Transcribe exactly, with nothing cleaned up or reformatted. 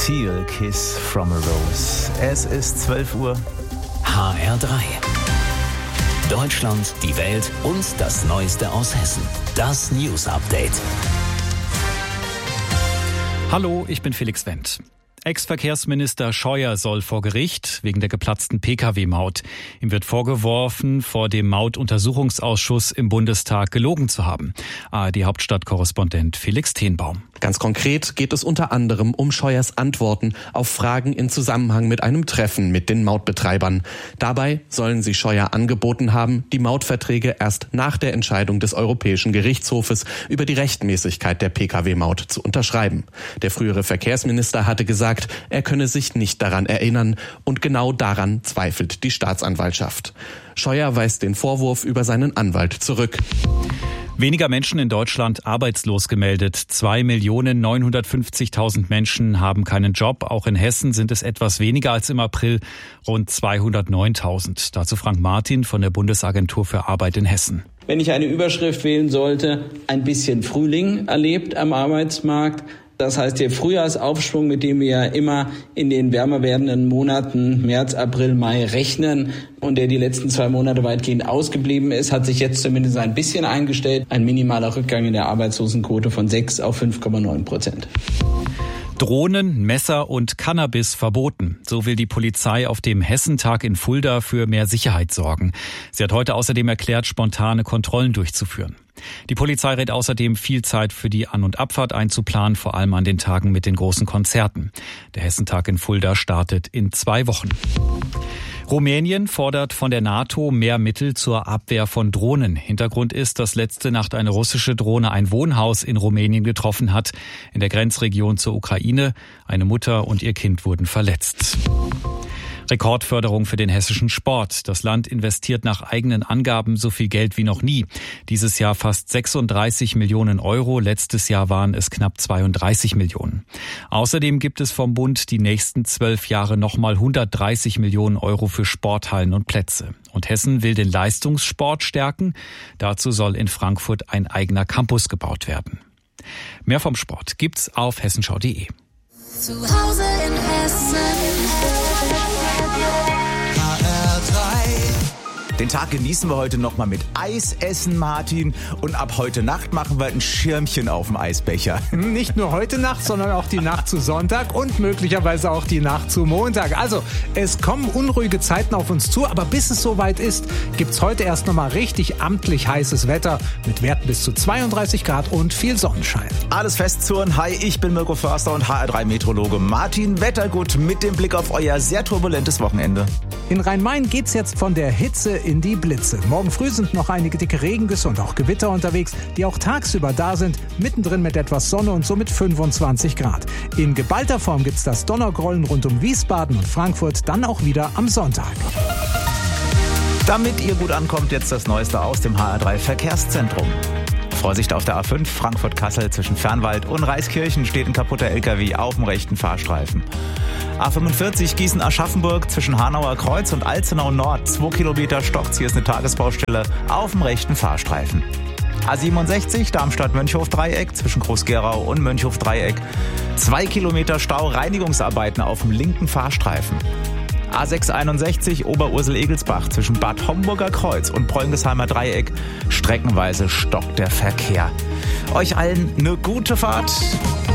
Seal, Kiss from a Rose. Es ist zwölf Uhr. H R drei. Deutschland, die Welt und das Neueste aus Hessen. Das News Update. Hallo, ich bin Felix Wendt. Ex-Verkehrsminister Scheuer soll vor Gericht wegen der geplatzten P K W-Maut. Ihm wird vorgeworfen, vor dem Mautuntersuchungsausschuss im Bundestag gelogen zu haben. A R D-Hauptstadtkorrespondent Felix Tenbaum. Ganz konkret geht es unter anderem um Scheuers Antworten auf Fragen in Zusammenhang mit einem Treffen mit den Mautbetreibern. Dabei sollen sie Scheuer angeboten haben, die Mautverträge erst nach der Entscheidung des Europäischen Gerichtshofes über die Rechtmäßigkeit der P K W-Maut zu unterschreiben. Der frühere Verkehrsminister hatte gesagt, er könne sich nicht daran erinnern, und genau daran zweifelt die Staatsanwaltschaft. Scheuer weist den Vorwurf über seinen Anwalt zurück. Weniger Menschen in Deutschland arbeitslos gemeldet. zwei Millionen neunhundertfünfzigtausend Menschen haben keinen Job. Auch in Hessen sind es etwas weniger als im April, rund zweihundertneuntausend. Dazu Frank Martin von der Bundesagentur für Arbeit in Hessen. Wenn ich eine Überschrift wählen sollte, ein bisschen Frühling erlebt am Arbeitsmarkt. Das heißt, der Frühjahrsaufschwung, mit dem wir ja immer in den wärmer werdenden Monaten März, April, Mai rechnen und der die letzten zwei Monate weitgehend ausgeblieben ist, hat sich jetzt zumindest ein bisschen eingestellt. Ein minimaler Rückgang in der Arbeitslosenquote von sechs auf fünf Komma neun Prozent. Drohnen, Messer und Cannabis verboten. So will die Polizei auf dem Hessentag in Fulda für mehr Sicherheit sorgen. Sie hat heute außerdem erklärt, spontane Kontrollen durchzuführen. Die Polizei rät außerdem, viel Zeit für die An- und Abfahrt einzuplanen, vor allem an den Tagen mit den großen Konzerten. Der Hessentag in Fulda startet in zwei Wochen. Rumänien fordert von der NATO mehr Mittel zur Abwehr von Drohnen. Hintergrund ist, dass letzte Nacht eine russische Drohne ein Wohnhaus in Rumänien getroffen hat, in der Grenzregion zur Ukraine. Eine Mutter und ihr Kind wurden verletzt. Rekordförderung für den hessischen Sport. Das Land investiert nach eigenen Angaben so viel Geld wie noch nie. Dieses Jahr fast sechsunddreißig Millionen Euro. Letztes Jahr waren es knapp zweiunddreißig Millionen. Außerdem gibt es vom Bund die nächsten zwölf Jahre nochmal hundertdreißig Millionen Euro für Sporthallen und Plätze. Und Hessen will den Leistungssport stärken. Dazu soll in Frankfurt ein eigener Campus gebaut werden. Mehr vom Sport gibt's auf hessenschau punkt de. Zu Hause in Hessen. Den Tag genießen wir heute nochmal mit Eisessen, Martin. Und ab heute Nacht machen wir ein Schirmchen auf dem Eisbecher. Nicht nur heute Nacht, sondern auch die Nacht zu Sonntag und möglicherweise auch die Nacht zu Montag. Also, es kommen unruhige Zeiten auf uns zu, aber bis es soweit ist, gibt's heute erst nochmal richtig amtlich heißes Wetter mit Werten bis zu zweiunddreißig Grad und viel Sonnenschein. Alles festzurren. Hi, ich bin Mirko Förster und H R drei Meteorologe Martin Wettergut mit dem Blick auf euer sehr turbulentes Wochenende. In Rhein-Main geht's jetzt von der Hitze in die Blitze. Morgen früh sind noch einige dicke Regengüsse und auch Gewitter unterwegs, die auch tagsüber da sind, mittendrin mit etwas Sonne und somit fünfundzwanzig Grad. In geballter Form gibt's das Donnergrollen rund um Wiesbaden und Frankfurt dann auch wieder am Sonntag. Damit ihr gut ankommt, jetzt das Neueste aus dem H R drei Verkehrszentrum. Vorsicht auf der A fünf Frankfurt-Kassel zwischen Fernwald und Reiskirchen steht ein kaputter L K W auf dem rechten Fahrstreifen. A fünfundvierzig Gießen-Aschaffenburg zwischen Hanauer Kreuz und Alzenau Nord. Zwei Kilometer stockt, hier ist eine Tagesbaustelle auf dem rechten Fahrstreifen. A siebenundsechzig Darmstadt-Mönchhof-Dreieck zwischen Groß-Gerau und Mönchhof-Dreieck. Zwei Kilometer Stau, Reinigungsarbeiten auf dem linken Fahrstreifen. A sechshunderteinundsechzig Oberursel-Egelsbach zwischen Bad Homburger Kreuz und Prolngesheimer Dreieck. Streckenweise stockt der Verkehr. Euch allen eine gute Fahrt.